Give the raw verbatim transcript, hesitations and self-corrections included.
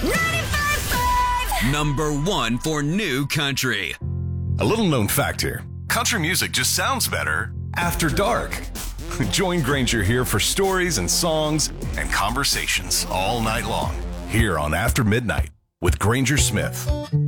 ninety-five point five. Number one for new country. A little known fact here. Country music just sounds better after dark. Join Granger here for stories and songs and conversations all night long here on After Midnight with Granger Smith.